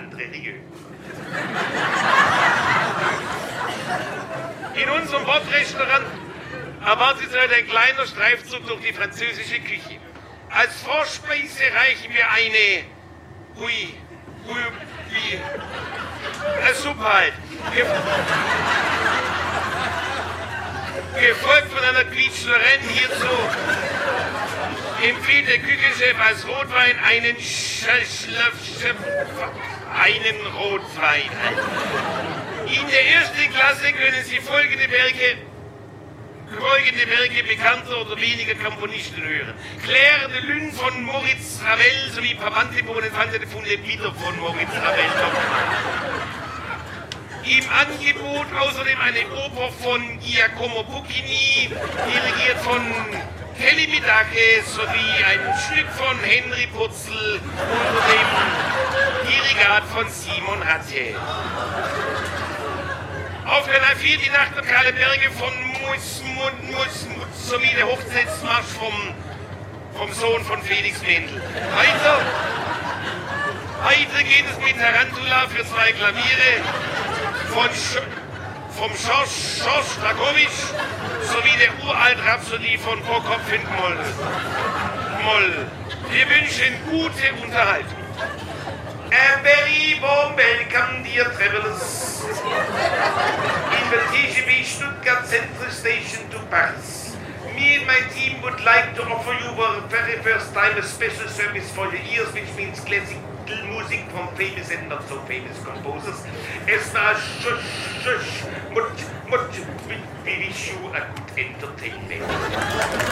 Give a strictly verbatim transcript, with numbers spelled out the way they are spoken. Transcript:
Andre Rieu. In unserem Bordrestaurant erwartet heute ein kleiner Streifzug durch die französische Küche. Als Vorspeise reichen wir eine... Ui, ui, wie... Eine Suppe halt. Ge Gefolgt von einer Quietsch-Lorraine hierzu empfiehlt der Küchenchef als Rotwein einen Sch Sch Sch einen Rotwein. In der ersten Klasse können Sie folgende Werke folgende Werke bekannter oder weniger Komponisten hören. Claire de Lune von Moritz Ravel sowie Pavante Bonefante von der Bitter von Moritz Ravel. Im Angebot außerdem eine Oper von Giacomo Puccini, dirigiert von Kelly Midake, sowie ein Stück von Henry Purzel unter dem Dirigat von Simon Ratje. Auf Kanal vier die Nachtigale Berge von Mus, Mus, Mus, Mus sowie der Hochzeitsmarsch vom, vom Sohn von Felix Mendel. Weiter, weiter geht es mit Tarantula für zwei Klaviere von Sch vom Schorsch Strakowitsch sowie der uralt Rhapsodie von Prokop in Moll. Moll. Wir wünschen gute Unterhaltung. A very warm welcome, dear travelers. Invitation by Stuttgart Central Station to Paris. Me and my team would like to offer you for the very first time a special service for your ears, which means classical music from famous and not so famous composers. As far as shush, shush, much, much, we wish you a good entertainment.